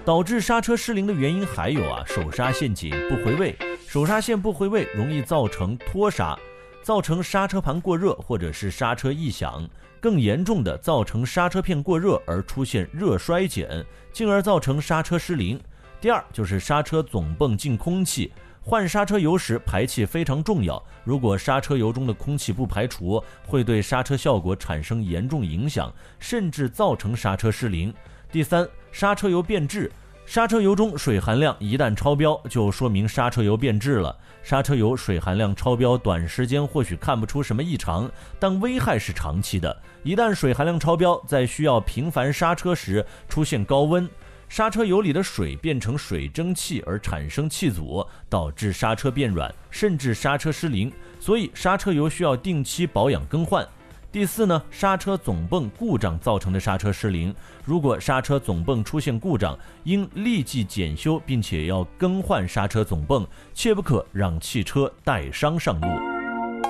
导致刹车失灵的原因还有手刹线紧不回位，手刹线不回位容易造成脱刹，造成刹车盘过热或者是刹车异响，更严重的造成刹车片过热而出现热衰减，进而造成刹车失灵。第二就是刹车总泵进空气，换刹车油时排气非常重要，如果刹车油中的空气不排除，会对刹车效果产生严重影响，甚至造成刹车失灵。第三，刹车油变质，刹车油中水含量一旦超标，就说明刹车油变质了。刹车油水含量超标，短时间或许看不出什么异常，但危害是长期的。一旦水含量超标，在需要频繁刹车时出现高温，刹车油里的水变成水蒸气而产生气阻，导致刹车变软，甚至刹车失灵。所以刹车油需要定期保养更换。第四呢，刹车总泵故障造成的刹车失灵，如果刹车总泵出现故障，应立即检修，并且要更换刹车总泵，切不可让汽车带伤上路。